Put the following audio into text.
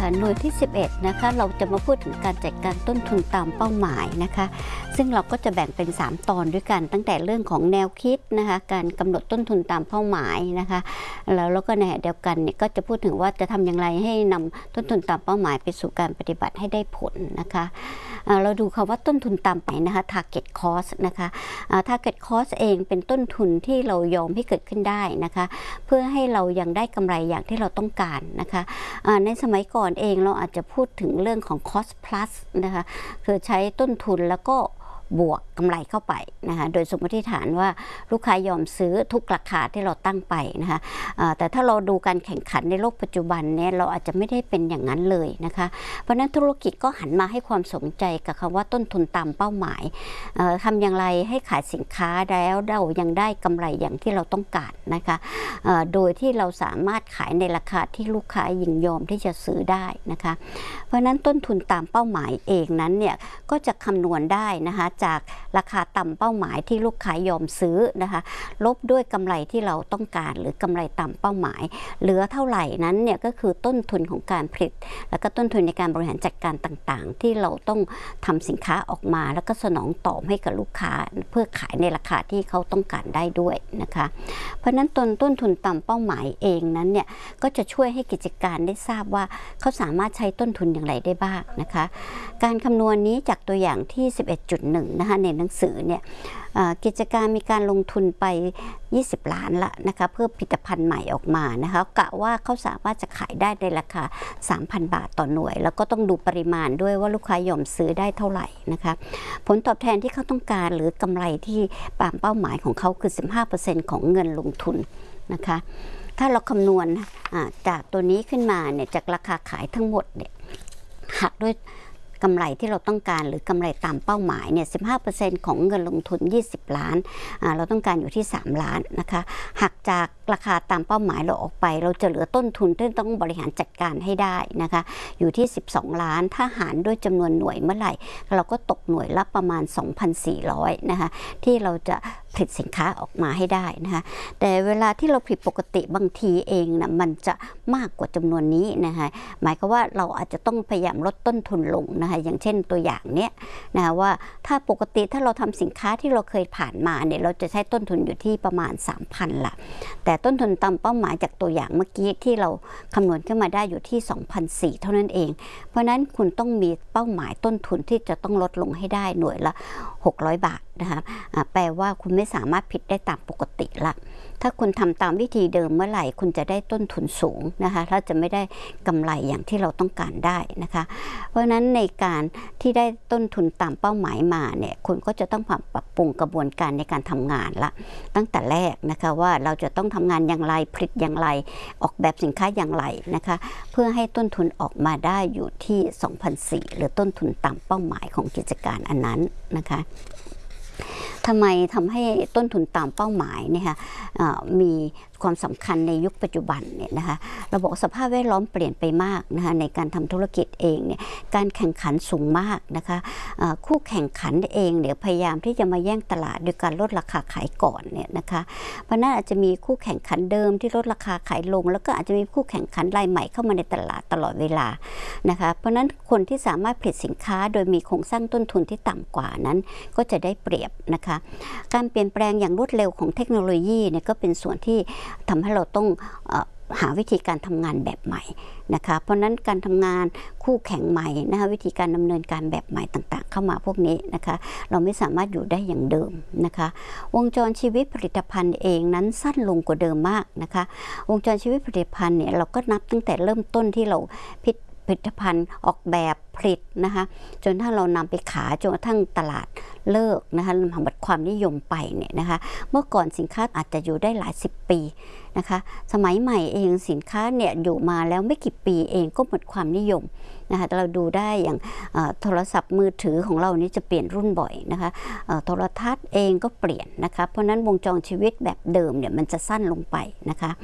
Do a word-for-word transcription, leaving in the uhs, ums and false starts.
หน่วยที่สิบเอ็ดนะคะเราจะมาพูดถึงการจัดการต้นทุนตามเป้าหมายนะคะซึ่งเราก็จะแบ่งเป็นสามตอนด้วยกันตั้งแต่เรื่องของแนวคิดนะคะการกำหนดต้นทุนตามเป้าหมายนะคะแล้วแล้วก็ในเดียวกันเนี่ยก็จะพูดถึงว่าจะทำอย่างไรให้นำต้นทุนตามเป้าหมายไปสู่การปฏิบัติให้ได้ผลนะคะเราดูคำว่าต้นทุนตามไหนนะคะ target cost นะคะ target cost เองเป็นต้นทุนที่เรายอมให้เกิดขึ้นได้นะคะเพื่อให้เรายังได้กำไรอย่างที่เราต้องการนะคะในสมัยก่อนเองเราอาจจะพูดถึงเรื่องของ cost plus นะคะคือใช้ต้นทุนแล้วก็บวกกำไรเข้าไปนะคะโดยสมมติฐานว่าลูกค้ายอมซื้อทุกราคาที่เราตั้งไปนะคะแต่ถ้าเราดูการแข่งขันในโลกปัจจุบันเนี่ยเราอาจจะไม่ได้เป็นอย่างนั้นเลยนะคะเพราะนั้นธุรกิจก็หันมาให้ความสนใจกับคำว่าต้นทุนตามเป้าหมายทำอย่างไรให้ขายสินค้าแล้วเรายังได้กำไรอย่างที่เราต้องการนะคะโดยที่เราสามารถขายในราคาที่ลูกค้ายินยอมที่จะซื้อได้นะคะเพราะนั้นต้นทุนตามเป้าหมายเองนั้นเนี่ยก็จะคำนวณได้นะคะจากราคาต่ำเป้าหมายที่ลูกค้ายอมซื้อนะคะลบด้วยกำไรที่เราต้องการหรือกำไรต่ำเป้าหมายเหลือเท่าไหร่นั้นเนี่ยก็คือต้นทุนของการผลิตแล้วก็ต้นทุนในการบริหารจัดการต่างๆที่เราต้องทำสินค้าออกมาแล้วก็สนองตอบให้กับลูกค้าเพื่อขายในราคาที่เขาต้องการได้ด้วยนะคะเพราะนั้นต้นต้นทุนต่ำเป้าหมายเองนั้นเนี่ยก็จะช่วยให้กิจการได้ทราบว่าเขาสามารถใช้ต้นทุนอย่างไรได้บ้างนะคะการคำนวณนี้จากตัวอย่างที่ สิบเอ็ดจุดหนึ่ง นะคะในหนังสือเนี่ยกิจการมีการลงทุนไปยี่สิบล้านละนะคะเพื่อผลิตภัณฑ์ใหม่ออกมานะคะกะว่าเขาสามารถจะขายได้ในราคา สามพัน บาทต่อหน่วยแล้วก็ต้องดูปริมาณด้วยว่าลูกค้ายอมซื้อได้เท่าไหร่นะคะผลตอบแทนที่เขาต้องการหรือกำไรที่ตามเป้าหมายของเขาคือ สิบห้าเปอร์เซ็นต์ ของเงินลงทุนนะคะถ้าเราคำนวณจากตัวนี้ขึ้นมาเนี่ยจากราคาขายทั้งหมดเนี่ยหักด้วยกำไรที่เราต้องการหรือกำไรตามเป้าหมายเนี่ย สิบห้าเปอร์เซ็นต์ ของเงินลงทุนยี่สิบล้านเราต้องการอยู่ที่สามล้านนะคะหักจากราคาตามเป้าหมายเราออกไปเราจะเหลือต้นทุนที่ต้องบริหารจัดการให้ได้นะคะอยู่ที่สิบสองล้านถ้าหารด้วยจำนวนหน่วยเมื่อไหร่เราก็ตกหน่วยละประมาณ สองพันสี่ร้อย นะคะที่เราจะผลิตสินค้าออกมาให้ได้นะคะแต่เวลาที่เราผลิตปกติบางทีเองนะมันจะมากกว่าจำนวนนี้นะคะหมายความว่าเราอาจจะต้องพยายามลดต้นทุนลงนะคะอย่างเช่นตัวอย่างเนี้ยนะว่าถ้าปกติถ้าเราทำสินค้าที่เราเคยผ่านมาเนี่ยเราจะใช้ต้นทุนอยู่ที่ประมาณ สามพัน ละแต่ต้นทุนตามเป้าหมายจากตัวอย่างเมื่อกี้ที่เราคำนวณขึ้นมาได้อยู่ที่ สองพันสี่ร้อย เท่านั้นเองเพราะนั้นคุณต้องมีเป้าหมายต้นทุนที่จะต้องลดลงให้ได้หน่วยละหกร้อยบาทนะคะแปลว่าคุณไม่สามารถผลิตได้ตามปกติละถ้าคุณทำตามวิธีเดิมเมื่อไหร่คุณจะได้ต้นทุนสูงนะคะถ้าจะไม่ได้กำไรอย่างที่เราต้องการได้นะคะเพราะฉะนั้นในการที่ได้ต้นทุนตามเป้าหมายมาเนี่ยคุณก็จะต้องปรับปรุงกระบวนการในการทำงานละตั้งแต่แรกนะคะว่าเราจะต้องทำงานอย่างไรผลิตอย่างไรออกแบบสินค้าอย่างไรนะคะเพื่อให้ต้นทุนออกมาได้อยู่ที่ สองพันสี่ร้อย หรือต้นทุนตามเป้าหมายของกิจการอันนั้นนะคะทำไมทำให้ต้นทุนตามเป้าหมายเนี่ยค่ะมีความสำคัญในยุคปัจจุบันเนี่ยนะคะเราบอกสภาพแวดล้อมเปลี่ยนไปมากนะคะในการทำธุรกิจเองเนี่ยการแข่งขันสูงมากนะคะคู่แข่งขันเองเนี่ยพยายามที่จะมาแย่งตลาดโดยการลดราคาขายก่อนเนี่ยนะคะเพราะนั้นอาจจะมีคู่แข่งขันเดิมที่ลดราคาขายลงแล้วก็อาจจะมีคู่แข่งขันรายใหม่เข้ามาในตลาดตลอดเวลานะคะเพราะนั้นคนที่สามารถผลิตสินค้าโดยมีโครงสร้างต้นทุนที่ต่ำกว่านั้นก็จะได้เปรียบนะคะการเปลี่ยนแปลงอย่างรวดเร็วของเทคโนโลยีเนี่ยก็เป็นส่วนที่ทำให้เราต้องหาวิธีการทำงานแบบใหม่นะคะเพราะนั้นการทำงานคู่แข่งใหม่นะคะวิธีการดำเนินการแบบใหม่ต่างๆเข้ามาพวกนี้นะคะเราไม่สามารถอยู่ได้อย่างเดิมนะคะวงจรชีวิตผลิตภัณฑ์เองนั้นสั้นลงกว่าเดิมมากนะคะวงจรชีวิตผลิตภัณฑ์เนี่ยเราก็นับตั้งแต่เริ่มต้นที่เราพิผลิตภัณฑ์ออกแบบผลิตนะคะจนถ้าเรานำไปขายจนกระทั่งตลาดเลิกนะคะหมดความนิยมไปเนี่ยนะคะเมื่อก่อนสินค้าอาจจะอยู่ได้หลายสิบปีนะคะสมัยใหม่เองสินค้าเนี่ยอยู่มาแล้วไม่กี่ปีเองก็หมดความนิยมนะคะเราดูได้อย่างโทรศัพท์มือถือของเรานี่จะเปลี่ยนรุ่นบ่อยนะคะโทรทัศน์เองก็เปลี่ยนนะคะเพราะนั้นวงจรชีวิตแบบเดิมเนี่ยมันจะสั้นลงไปนะคะ